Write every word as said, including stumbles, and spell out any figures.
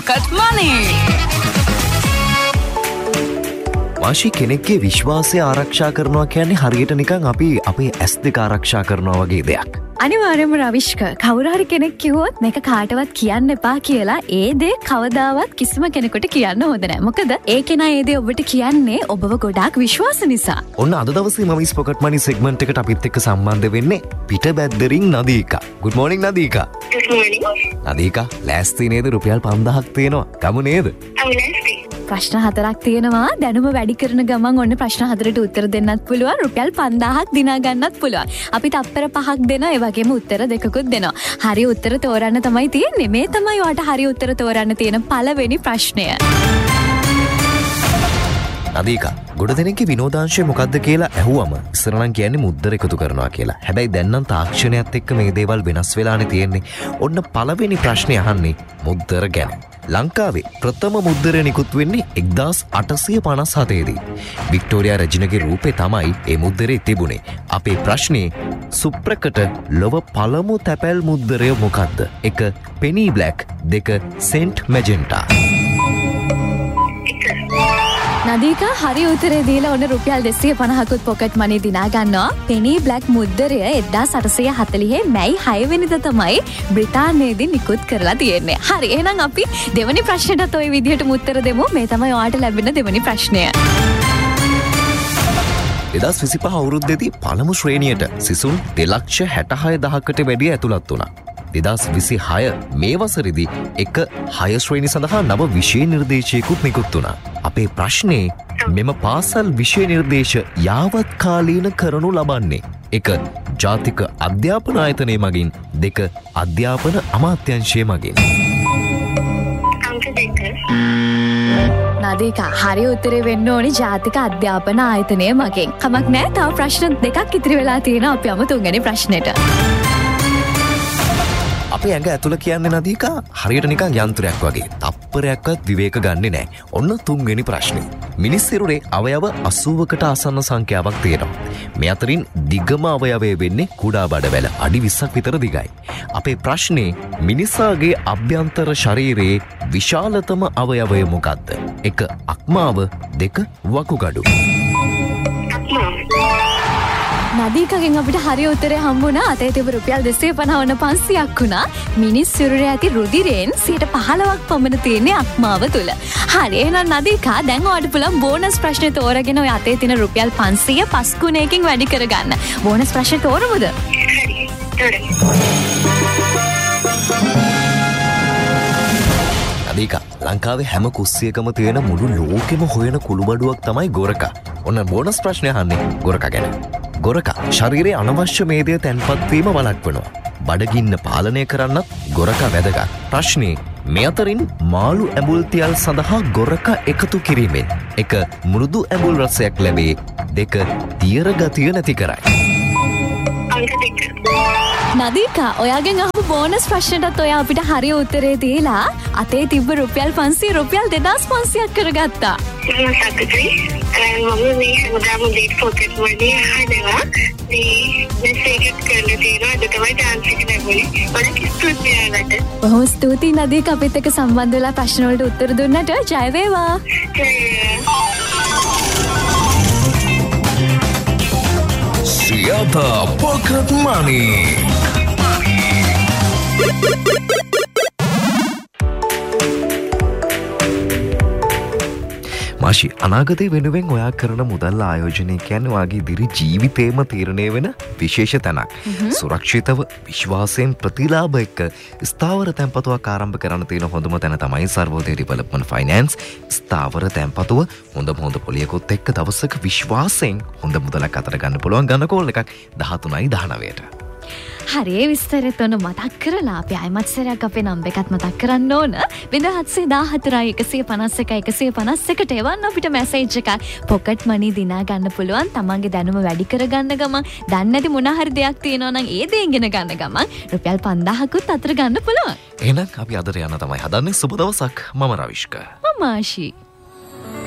Pocket Money. වාශි කෙනෙක්ගේ විශ්වාසය ආරක්ෂා කරනවා කියන්නේ හරියට නිකන් අපි අපේ ඇස් දෙක ආරක්ෂා කරනවා වගේ දෙයක්. අනිවාර්යයෙන්ම රවිෂ්ක කවුරු හරි කෙනෙක් කිව්වොත් මේක කාටවත් කියන්න එපා කියලා ඒ දේ කවදාවත් කිසිම කෙනෙකුට කියන්න හොඳ නැහැ. මොකද ඒ කෙනා ඒ දේ ඔබට කියන්නේ ඔබව ගොඩාක් විශ්වාස නිසා. ඔන්න අද දවසේ මම ස්පොකට් මනි සෙග්මන්ට් එකට අපිත් එක්ක සම්බන්ධ වෙන්නේ පිටබැද්දරින් නදීකා. Good morning නදීකා. Good morning. නදීකා ලෑස්ති නේද රුපියල් පන්දාහක් තියෙනවා. ගමු නේද? ලෑස්ති. ප්‍රශ්න හතරක් තියෙනවා. දැනුම වැඩි කරන ගමන් ඔන්න ප්‍රශ්න හතරට උත්තර දෙන්නත් පුළුවන්. රුපියල් පන්දාහක් දිනා ගන්නත් පුළුවන්. අපි තප්පර පහක් දෙනවා. ඒ වගේම උත්තර දෙකකුත් දෙනවා. හරි උත්තර තෝරන්න තමයි තියෙන්නේ. මේ තමයි ඔයාට හරි උත්තර තෝරන්න තියෙන පළවෙනි ප්‍රශ්නය. නදීකා ගොඩ දෙනෙක්ගේ විනෝදාංශය මොකක්ද කියලා ඇහුවම ඉස්සර නම් කියන්නේ මුද්දර එකතු කරනවා කියලා. හැබැයි දැන් නම් තාක්ෂණයත් එක්ක මේ දේවල් වෙනස් වෙලානේ තියෙන්නේ. ඔන්න පළවෙනි ප්‍රශ්නේ අහන්නේ මුද්දර ගැන. ලංකාවේ ප්‍රථම මුද්දරය නිකුත් වෙන්නේ එක්දාස් අටසිය පනස් හතේදී. වික්ටෝරියා රජිනගේ රූපේ තමයි ඒ මුද්දරේ තිබුණේ. අපේ ප්‍රශ්නේ සුප්‍රකට ලොව පළමු තැපැල් මුද්දරය මොකක්ද? එක පෙනී බ්ලැක්, දෙක සෙන්ට් මැජෙන්ටා. නදීකා හරි උත්තරේ දීලා ඔන්න රුපියල් දෙසිය පනහකුත් පොකට් මනි දිනා ගන්නවා. පෙනී බ්ලැක් මුද්දරය එක්දාස් අටසිය හතළිහේ මැයි හය වෙනිදා තමයි බ්‍රිතාන්‍යයේදී නිකුත් කරලා තියෙන්නේ. හරි එහෙනම් අපි දෙවැනි ප්‍රශ්නෙටත් ওই විදිහටම උත්තර දෙමු. මේ තමයි ඔයාලට ලැබෙන දෙවැනි ප්‍රශ්නය. දෙදහස් විසිපහ අවුරුද්දේදී පළමු ශ්‍රේණියට සිසුන් දෙලක්ෂ හැටහය දහසකට වැඩිය ඇතුළත් වුණා. දෙදහස් විසිහය මේ වසරේදී එක හය ශ්‍රේණි සඳහා නව විෂය නිර්දේශයකුත් නිකුත් වුණා. අපේ ප්‍රශ්නේ මෙම පාසල් විෂය නිර්දේශ යාවත් කාලීන කරනු ලබන්නේ එක ජාතික අධ්‍යාපන ආයතනය මගින්, දෙක අධ්‍යාපන අමාත්‍යංශය මගින්. නදීකා හරි උත්තරේ වෙන්න ඕනි ජාතික අධ්‍යාපන ආයතනය මගින්. කමක් නැහැ. තව ප්‍රශ්න දෙකක් ඉතිරි වෙලා තියෙනවා. අපි යමු තුන්වෙනි ප්‍රශ්නෙට. අපේ ඇඟ ඇතුළ කියන්නේ නදීකා හරියට නිකන් යන්ත්‍රයක් වගේ. තප්පරයක්වත් විවේක ගන්නෙ නෑ. ඔන්න තුන්වෙනි ප්‍රශ්නේ. මිනිස් සිරුරේ අවයව අසූවකට ආසන්න සංඛ්‍යාවක් තියෙනවා. මේ අතරින් දිගම අවයවය වෙන්නේ කුඩා බඩවැල අඩි විස්සක් විතර දිගයි. අපේ ප්‍රශ්නේ මිනිසාගේ අභ්‍යන්තර ශරීරයේ විශාලතම අවයවය මොකක්ද? එක අක්මාව, දෙක වකුගඩු. නදීකගෙන් අපිට හරි උත්තරේ හම්බුණා. අතේ තිබු රුපියල් දෙසිය පනවන පන්සියයක් වුණා. මිනිස් සිරුරේ ඇති රුධිරයෙන් සියයට පහළොවක් පමණ තියෙන්නේ අක්මාව තුල. හරි එහෙනම් නදීකා දැන් ඔයාලට පුළුවන් බෝනස් ප්‍රශ්නේ තෝරගෙන ඔය අතේ තියෙන රුපියල් පන්සිය පස් ගුණයකින් වැඩි කරගන්න. බෝනස් ප්‍රශ්නේ තෝරමුද? නදීකා ලංකාවේ හැම කුස්සියකම තියෙන මුළු ලෝකෙම හොයන කුළුබඩුවක් තමයි ගොරකා. ඔන්න බෝනස් ප්‍රශ්නය අහන්නේ ගොරකා ගැන. ගොරකා ශරීරයේ අනවශ්‍ය මේදය තැන්පත්වීම වළක්වනවා. බඩගින්න පාලනය කරන්නත් ගොරකා වැදගත්. ප්‍රශ්නේ මේ අතරින් මාළු ඇඹුල් තියල් සඳහා ගොරකා එකතු කිරීමෙන් එක මෘදු ඇඹුල් රසයක් ලැබේ, දෙක තියර ගතිය නැති කරයි. නදීකා ඔයාගෙන් අහපු බෝනස් ප්‍රශ්නටත් ඔයා අපිට හරි උත්තරේ දීලා අතේ තිබ්බ රුපියල් පන්සිය රුපියල් දෙදාස් පන්සියක් කරගත්තා. මම සතුටුයි. මම මේ හැමදාම දෙට පොකට් මනි අහනවා. මේ මෙසේජ් එකක් කරලා තියෙනවා. ඒක තමයි chance එක ලැබුණේ. මම ස්තුතියි. බොහොම ස්තුතියි නදීකා අපිත් එක්ක සම්බන්ධ වෙලා ප්‍රශ්න වලට උත්තර දුන්නට. ජය වේවා. Siapa Pocket Money? මාෂි අනාගතය වෙනුවෙන් ඔයා කරන මුදල් ආයෝජනය කියන්නේ ඔයාගේ ඉදිරි ජීවිතේම තීරණය වෙන විශේෂ තැනක්. සුරක්ෂිතව විශ්වාසයෙන් ප්‍රතිලාභ එක්ක ස්ථාවර තැන්පතුවක් ආරම්භ කරන්න තියෙන හොඳම තැන තමයි සර්වෝදය ඩෙවලොප්මන්ට් ෆයිනෑන්ස්. ස්ථාවර තැන්පතුව හොඳම හොඳ පොලියකොත් එක්ක දවසක විශ්වාසයෙන් හොඳ මුදලක් අතර ගන්න පුළුවන්. ගන්න කෝල් එකක් දහතුනයි දහනවයට. හරි ඒ විස්තරෙත් ඔන්න මතක් කරලා අපි අයමත් සරයක් අපේ නම්බර් එකත් මතක් කරන්න ඕන. විදහත්සේ දාහතරයි එකසිය පනස් එකයි එකසිය පනස් එකට එවන්න අපිට මැසේජ් එකක්. පොකට් මනි දිනා ගන්න පුළුවන්. තමන්ගේ දැනුම වැඩි කරගන්න ගමන් දන්නේ නැති මොන හරි දෙයක් තියෙනවා නම් ඒ දේ ඉගෙන ගන්න ගමන් රුපියල් පන්දාහකුත් අතර ගන්න පුළුවන්. එහෙනම් අපි අදට යන්න තමයි හදන්නේ. සුබ දවසක්. මම රවිෂ්ක. මම ආශි.